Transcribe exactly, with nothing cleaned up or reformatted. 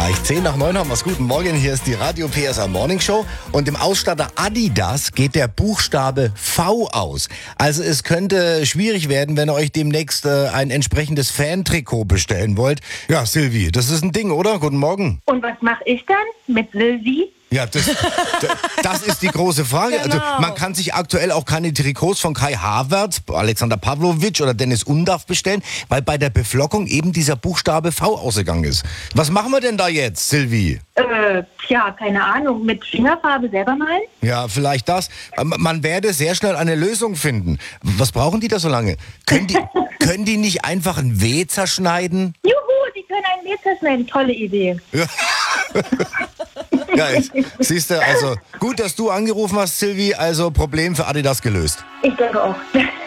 gleich. zehn nach neun haben wir's. Guten Morgen, hier ist die Radio P S A Morning Show. Und im Ausstatter Adidas geht der Buchstabe V aus. Also es könnte schwierig werden, wenn ihr euch demnächst äh, ein entsprechendes Fan-Trikot bestellen wollt. Ja, Silvi, das ist ein Ding, oder? Guten Morgen. Und was mache ich dann mit Silvi? Ja, das, das ist die große Frage. Genau. Also man kann sich aktuell auch keine Trikots von Kai Havertz, Alexander Pavlovic oder Dennis Undaff bestellen, weil bei der Beflockung eben dieser Buchstabe V ausgegangen ist. Was machen wir denn da jetzt, Silvi? Äh, tja, keine Ahnung. Mit Fingerfarbe selber malen? Ja, vielleicht das. Man werde sehr schnell eine Lösung finden. Was brauchen die da so lange? Können die, können die nicht einfach ein W zerschneiden? Juhu, die können einen W zerschneiden. Tolle Idee. Ja. Ja, siehst du, also gut, dass du angerufen hast, Silvi. Also Problem für Adidas gelöst. Ich denke auch.